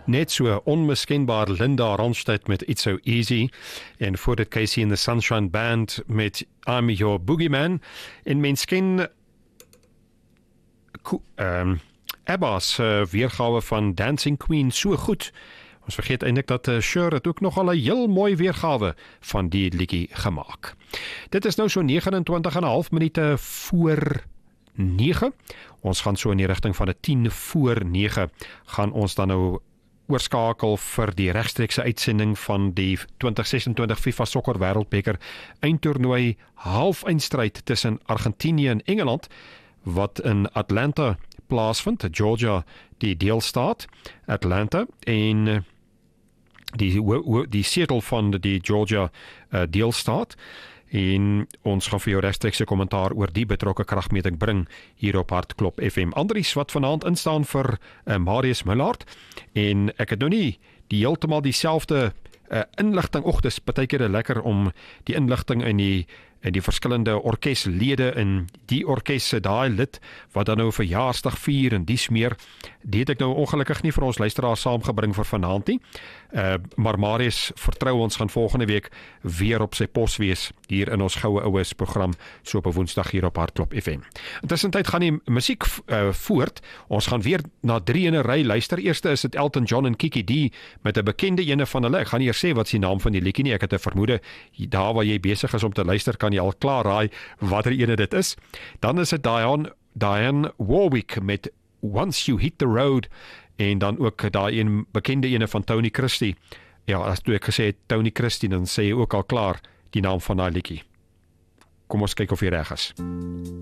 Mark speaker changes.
Speaker 1: Net so onmiskenbaar Linda Ronstadt met It's So Easy en voor dit Casey and the Sunshine Band met I'm Your Boogeyman en mens ken Abba's weergawe van Dancing Queen so goed. Ons vergeet eintlik dat Cher het ook nogal 'n heel mooi weergawe van die liedjie gemaak. Dit is nou so 29,5 minute voor 9. Ons gaan so in die rigting van 'n 10 voor 9 gaan ons dan nou oorskakel vir die regstreekse uitsending van die 2026 FIFA Sokker Wêreldbeker eindtoernooi halfeindstryd tussen Argentinië en Engeland wat in Atlanta plaasvind, Georgia die deelstaat Atlanta en die setel van die Georgia deelstaat en ons gaan vir jou regstreekse kommentaar oor die betrokke kragmeting bring hier op Hartklop FM. Andries wat vanaand instaan vir Marius Millard en ek het nou nie die heeltemal dieselfde inligting. Dis partykeer lekker om die inligting in die verskillende orkeslede in die orkes se daai lid wat dan nou verjaarsdag vier en dies meer. Die het ek nou ongelukkig nie vir ons luisteraars saamgebring vir vanaand nie. Maar Marius vertrou ons gaan volgende week weer op sy pos wees hier in ons Goue Oues program so op 'n Woensdag hier op Hartklop FM. Intussentyd gaan die musiek voort. Ons gaan weer na 3 in 'n ry luister. Eerste is dit Elton John en Kiki D met 'n bekende ene van hulle. Ek gaan nie eers sê wat se naam van die liedjie nie. Ek het 'n vermoede daar waar jy besig is om te luister kan jy al klaar raai watter ene dit is. Dan is dit Dionne Warwick met Once You Hit the Road en dan ook daai een bekende ene van Tony Christie. Ja, as toe ek gesê het Tony Christie, dan sê jy ook al klaar die naam van daai liedjie. Kom ons kyk of jy reg is.